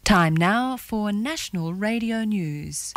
Time now for National Radio News.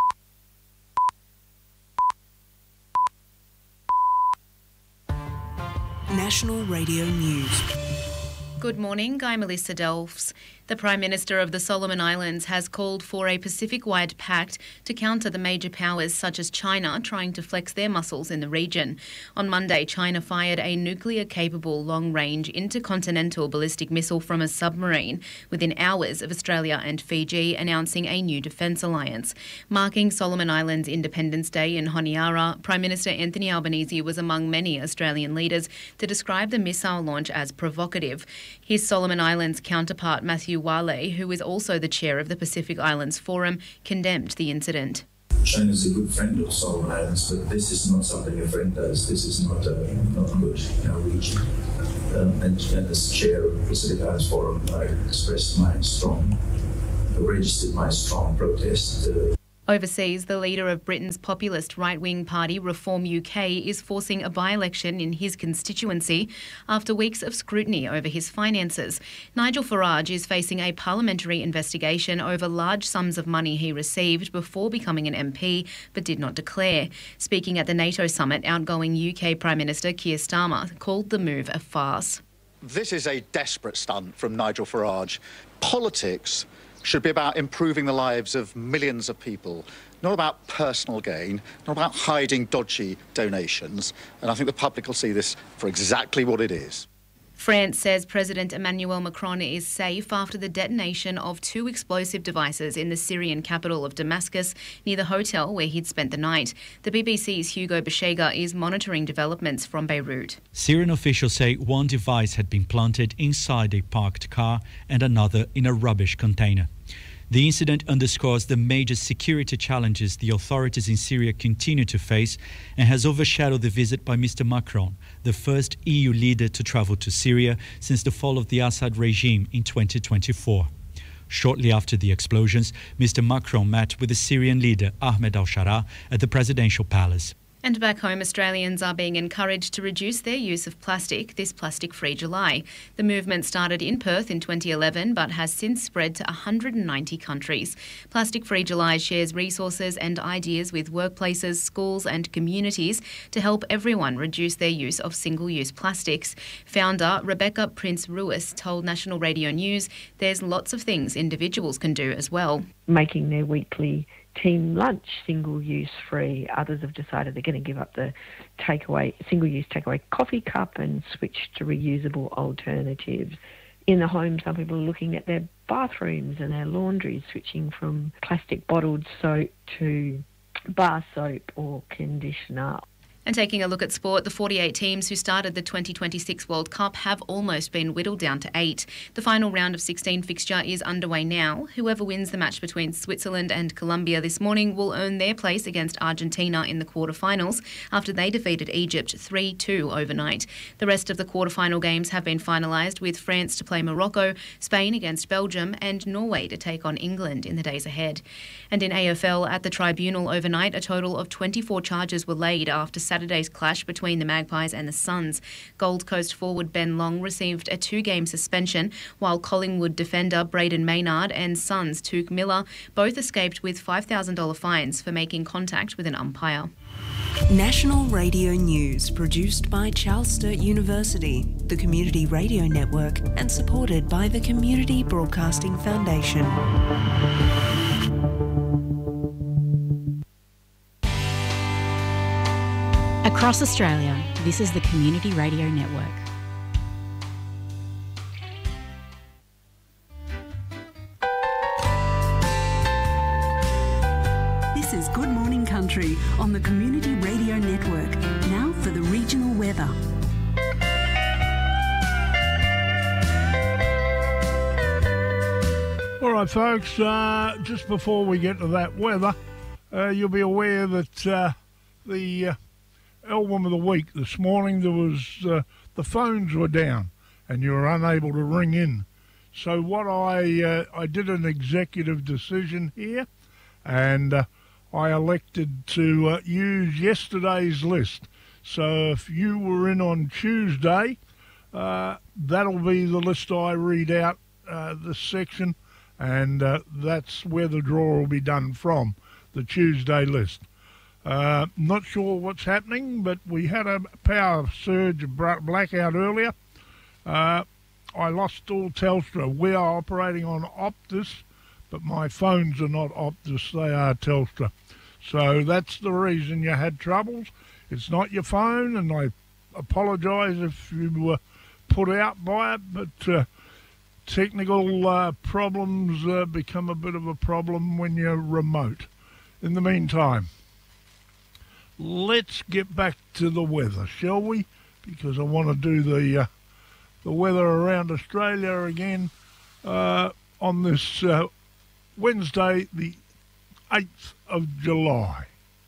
National Radio News. Good morning, I'm Melissa Delfs. The Prime Minister of the Solomon Islands has called for a Pacific-wide pact to counter the major powers such as China trying to flex their muscles in the region. On Monday, China fired a nuclear-capable long-range intercontinental ballistic missile from a submarine within hours of Australia and Fiji announcing a new defence alliance. Marking Solomon Islands Independence Day in Honiara, Prime Minister Anthony Albanese was among many Australian leaders to describe the missile launch as provocative. His Solomon Islands counterpart, Matthew Wale, who is also the chair of the Pacific Islands Forum, condemned the incident. China's a good friend of Solomon Islands, but this is not something a friend does. This is not good in our region. And as chair of the Pacific Islands Forum, I registered my strong protest. Overseas, the leader of Britain's populist right-wing party, Reform UK, is forcing a by-election in his constituency after weeks of scrutiny over his finances. Nigel Farage is facing a parliamentary investigation over large sums of money he received before becoming an MP but did not declare. Speaking at the NATO summit, outgoing UK Prime Minister Keir Starmer called the move a farce. This is a desperate stunt from Nigel Farage. Politics should be about improving the lives of millions of people, not about personal gain, not about hiding dodgy donations. And I think the public will see this for exactly what it is. France says President Emmanuel Macron is safe after the detonation of 2 explosive devices in the Syrian capital of Damascus near the hotel where he'd spent the night. The BBC's Hugo Beshega is monitoring developments from Beirut. Syrian officials say one device had been planted inside a parked car and another in a rubbish container. The incident underscores the major security challenges the authorities in Syria continue to face and has overshadowed the visit by Mr. Macron, the first EU leader to travel to Syria since the fall of the Assad regime in 2024. Shortly after the explosions, Mr. Macron met with the Syrian leader Ahmed al-Shara at the presidential palace. And back home, Australians are being encouraged to reduce their use of plastic this Plastic-Free July. The movement started in Perth in 2011 but has since spread to 190 countries. Plastic-Free July shares resources and ideas with workplaces, schools and communities to help everyone reduce their use of single-use plastics. Founder Rebecca Prince-Ruiz told National Radio News there's lots of things individuals can do as well. Making their weekly team lunch single-use free. Others have decided they're going to give up the single-use takeaway coffee cup and switch to reusable alternatives. In the home, some people are looking at their bathrooms and their laundries, switching from plastic bottled soap to bar soap or conditioner. And taking a look at sport, the 48 teams who started the 2026 World Cup have almost been whittled down to 8. The final round of 16 fixture is underway now. Whoever wins the match between Switzerland and Colombia this morning will earn their place against Argentina in the quarterfinals after they defeated Egypt 3-2 overnight. The rest of the quarterfinal games have been finalised, with France to play Morocco, Spain against Belgium and Norway to take on England in the days ahead. And in AFL, at the tribunal overnight, a total of 24 charges were laid after Saturday's clash between the Magpies and the Suns. Gold Coast forward Ben Long received a 2-game suspension, while Collingwood defender Braden Maynard and Suns Touk Miller both escaped with $5,000 fines for making contact with an umpire. National Radio News, produced by Charles Sturt University, the Community Radio Network, and supported by the Community Broadcasting Foundation. Across Australia, this is the Community Radio Network. This is Good Morning Country on the Community Radio Network. Now for the regional weather. All right, folks, just before we get to that weather, you'll be aware that the album of the week this morning, there was the phones were down and you were unable to ring in. So what I did an executive decision here, and I elected to use yesterday's list. So if you were in on Tuesday, that'll be the list I read out this section, and that's where the draw will be done from, the Tuesday list. Not sure what's happening, but we had a power surge blackout earlier. I lost all Telstra. We are operating on Optus, but my phones are not Optus, they are Telstra. So that's the reason you had troubles. It's not your phone, and I apologise if you were put out by it, but technical problems become a bit of a problem when you're remote. In the meantime, let's get back to the weather, shall we? Because I want to do the weather around Australia again on this Wednesday, the 8th of July.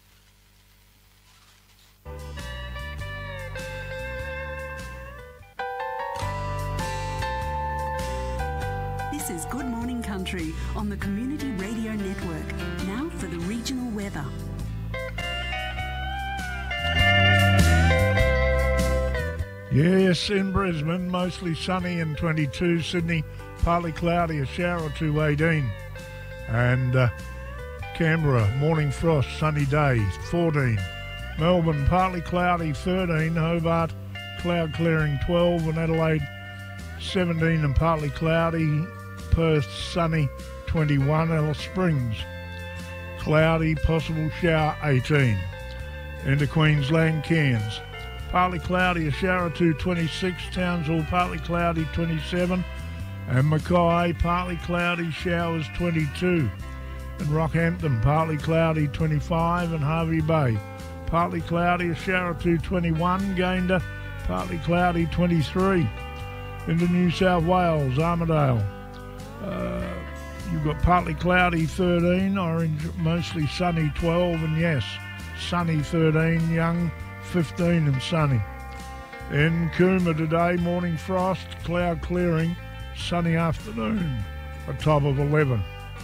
This is Good Morning Country on the Community Radio Network. Now for the regional weather. Yes, in Brisbane, mostly sunny and 22. Sydney, partly cloudy, a shower or two, 18. And Canberra, morning frost, sunny day, 14. Melbourne, partly cloudy, 13. Hobart, cloud clearing, 12. And Adelaide, 17 and partly cloudy. Perth, sunny, 21. Alice Springs, cloudy, possible shower, 18. Into Queensland, Cairns, partly cloudy, a shower or two, 26. Townsville, partly cloudy, 27. And Mackay, partly cloudy, showers, 22. And Rockhampton, partly cloudy, 25. And Hervey Bay, partly cloudy, a shower or two, 21. Gayndah, partly cloudy, 23. Into New South Wales, Armidale, you've got partly cloudy, 13. Orange, mostly sunny, 12. And yes, sunny, 13. Young, 15 and sunny. In Cooma today, morning frost, cloud clearing, sunny afternoon, a top of 11.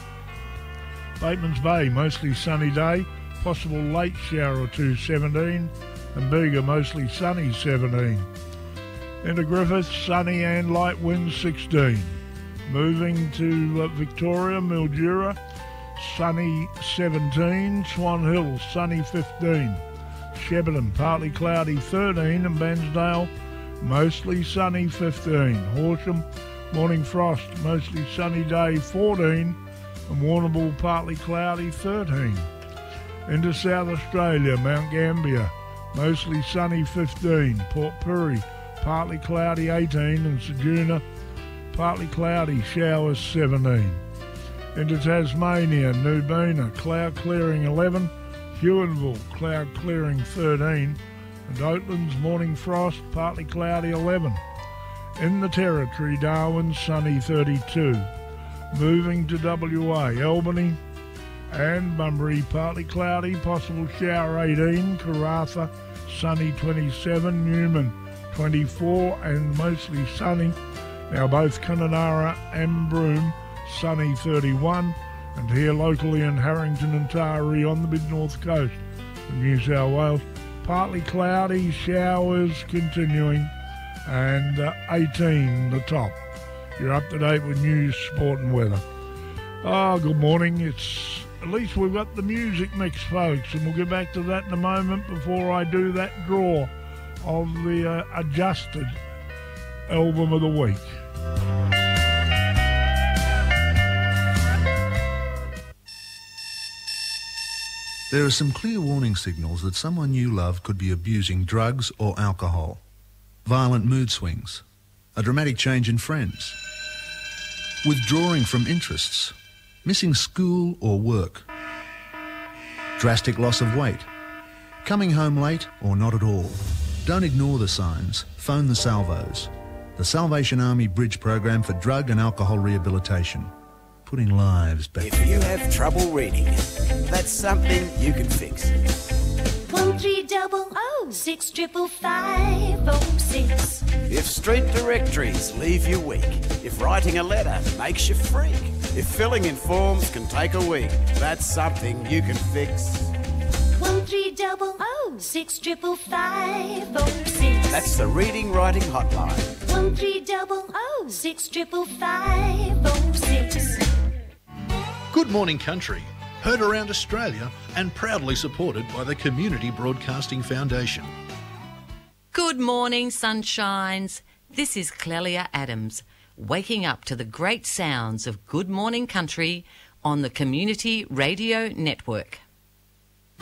Batemans Bay, mostly sunny day, possible late shower or two, 17. And Bega, mostly sunny, 17. Into Griffith, sunny and light winds, 16. Moving to Victoria, Mildura, sunny, 17. Swan Hill, sunny, 15. Shepparton, partly cloudy, 13. And Bairnsdale, mostly sunny, 15. Horsham, morning frost, mostly sunny day, 14. And Warrnambool, partly cloudy, 13. Into South Australia, Mount Gambier, mostly sunny, 15. Port Pirie, partly cloudy, 18. And Ceduna, partly cloudy, showers, 17. Into Tasmania, Nubina, cloud clearing, 11. Huonville, cloud clearing, 13. And Oatlands, morning frost, partly cloudy, 11. In the Territory, Darwin, sunny, 32. Moving to WA, Albany and Bunbury, partly cloudy, possible shower, 18. Karratha, sunny, 27. Newman, 24 and mostly sunny. Now both Kununurra and Broome, sunny, 31. And here locally in Harrington and Taree on the mid-north coast of New South Wales, partly cloudy, showers continuing, and 18 the top. You're up to date with news, sport and weather. Oh, good morning. At least we've got the music mix, folks, and we'll get back to that in a moment before I do that draw of the adjusted album of the week. There are some clear warning signals that someone you love could be abusing drugs or alcohol. Violent mood swings, a dramatic change in friends, withdrawing from interests, missing school or work, drastic loss of weight, coming home late or not at all. Don't ignore the signs. Phone the Salvos, the Salvation Army Bridge Program for Drug and Alcohol Rehabilitation. Putting lives back. If you have trouble reading, that's something you can fix. 1300-65506. If street directories leave you weak, if writing a letter makes you freak, if filling in forms can take a week, that's something you can fix. 1300-65506. That's the Reading Writing Hotline. 1300-65506. Good Morning Country, heard around Australia and proudly supported by the Community Broadcasting Foundation. Good morning, sunshines. This is Clelia Adams, waking up to the great sounds of Good Morning Country on the Community Radio Network.